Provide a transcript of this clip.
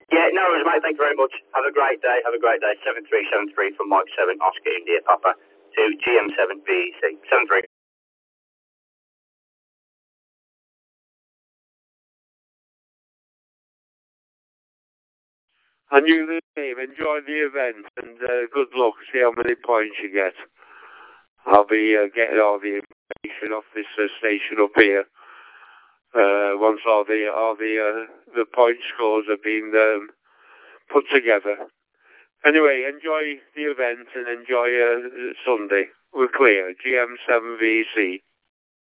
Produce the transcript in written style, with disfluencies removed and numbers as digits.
Yeah, no worries, mate. Thank you very much. Have a great day. Have a great day. 7373 from Mike 7, Oscar India Papa to GM7 VEC. 73. And you, the team, enjoy the event and good luck. See how many points you get. I'll be getting all the information off this station up here once all the point scores have been put together. Anyway, enjoy the event and enjoy Sunday. We're clear. GM7VC.